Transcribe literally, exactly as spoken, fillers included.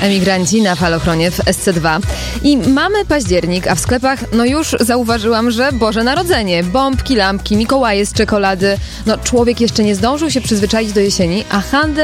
Emigranci na Falochronie w S C dwa. I mamy październik, a w sklepach no już zauważyłam, że Boże Narodzenie. Bombki, lampki, Mikołaje z czekolady. No człowiek jeszcze nie zdążył się przyzwyczaić do jesieni, a handel